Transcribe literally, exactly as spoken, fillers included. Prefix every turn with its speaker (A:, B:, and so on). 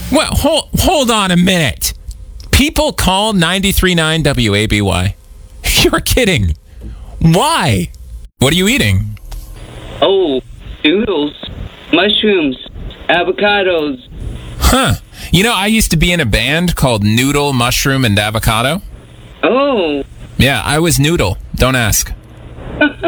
A: Well, hold, hold on a minute. People call ninety-three point nine W A B Y. You're kidding. Why? What are you eating?
B: Oh, noodles, mushrooms, avocados.
A: Huh. You know, I used to be in a band called Noodle, Mushroom, and Avocado.
B: Oh.
A: Yeah, I was Noodle. Don't ask.